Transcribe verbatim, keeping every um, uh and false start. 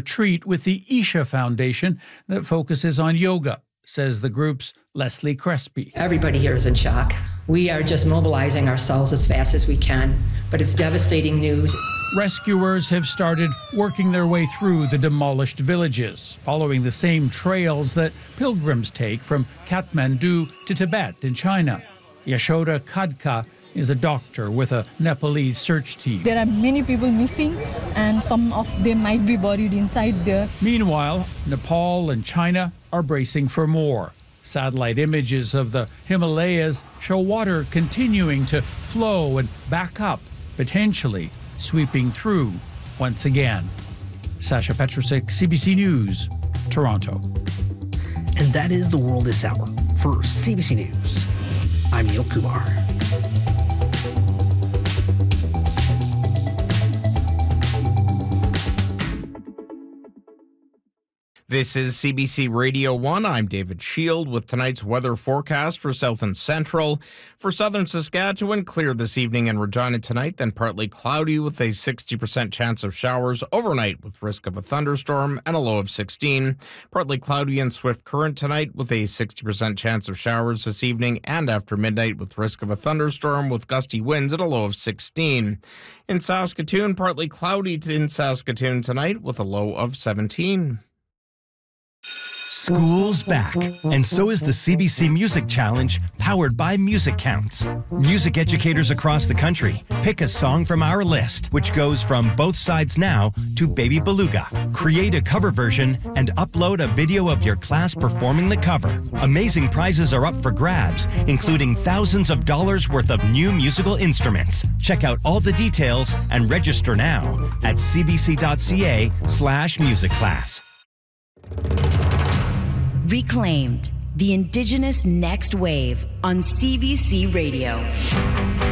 retreat with the Isha Foundation that focuses on yoga, says the group's Leslie Crespi. Everybody here is in shock. We are just mobilizing ourselves as fast as we can, but it's devastating news. Rescuers have started working their way through the demolished villages, following the same trails that pilgrims take from Kathmandu to Tibet in China. Yashoda Khadka is a doctor with a Nepalese search team. There are many people missing, and some of them might be buried inside there. Meanwhile, Nepal and China are bracing for more. Satellite images of the Himalayas show water continuing to flow and back up, potentially sweeping through once again. Sasha Petrusik, C B C News, Toronto. And that is the world this hour. For C B C News, I'm Neil Kumar. This is C B C Radio one. I'm David Shield with tonight's weather forecast for South and Central. For southern Saskatchewan, clear this evening in Regina tonight, then partly cloudy with a sixty percent chance of showers overnight with risk of a thunderstorm and a low of sixteen. Partly cloudy in Swift Current tonight with a sixty percent chance of showers this evening and after midnight with risk of a thunderstorm with gusty winds at a low of sixteen. In Saskatoon, partly cloudy in Saskatoon tonight with a low of seventeen. School's back, and so is the C B C Music Challenge, powered by Music Counts. Music educators across the country pick a song from our list, which goes from Both Sides Now to Baby Beluga. Create a cover version and upload a video of your class performing the cover. Amazing prizes are up for grabs, including thousands of dollars worth of new musical instruments. Check out all the details and register now at cbc.ca slash music class. Reclaimed, the Indigenous Next Wave on C B C Radio.